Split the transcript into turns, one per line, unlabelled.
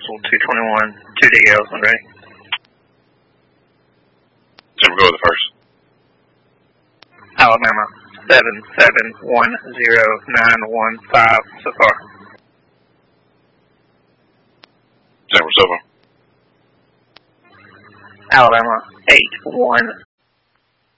Bristol 221, 2 DLs and ready.
So we'll go with the first.
Alabama 7710915 so far.
San Francisco.
Alabama 810